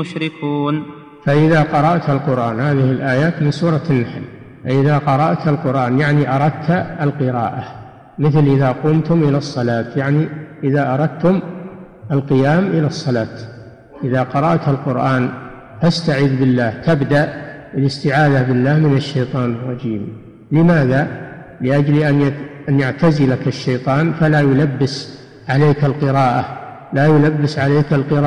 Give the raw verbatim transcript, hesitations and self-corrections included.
المشركون. فإذا قرأت القرآن، هذه الآيات من سورة النحل، فإذا قرأت القرآن يعني أردت القراءة، مثل إذا قمتم إلى الصلاة، يعني إذا أردتم القيام إلى الصلاة. إذا قرأت القرآن فاستعذ بالله، تبدأ بالاستعاذة بالله من الشيطان الرجيم. لماذا؟ لأجل أن يعتزلك الشيطان فلا يلبس عليك القراءة، لا يلبس عليك القراءة